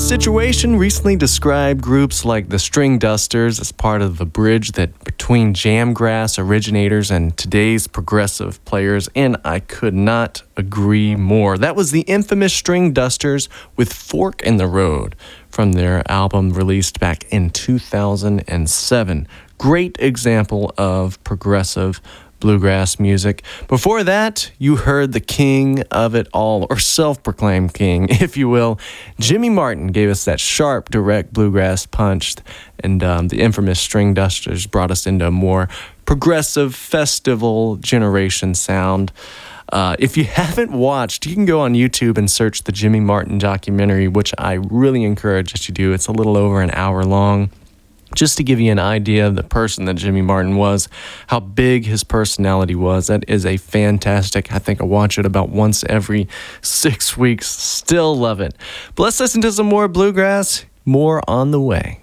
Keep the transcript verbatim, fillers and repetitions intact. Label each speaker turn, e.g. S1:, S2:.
S1: Situation recently described groups like the String Dusters as part of the bridge that between jamgrass originators and today's progressive players, and I could not agree more. That was the infamous String Dusters with Fork in the Road from their album released back in two thousand seven. Great example of progressive bluegrass music. Before that, you heard the king of it all, or self-proclaimed king, if you will. Jimmy Martin gave us that sharp, direct bluegrass punch, and um, the infamous String Dusters brought us into a more progressive, festival generation sound. Uh, if you haven't watched, you can go on YouTube and search the Jimmy Martin documentary, which I really encourage that you do. It's a little over an hour long. Just to give you an idea of the person that Jimmy Martin was, how big his personality was. That is a fantastic, I think I watch it about once every six weeks. Still love it. But let's listen to some more bluegrass. More on the way.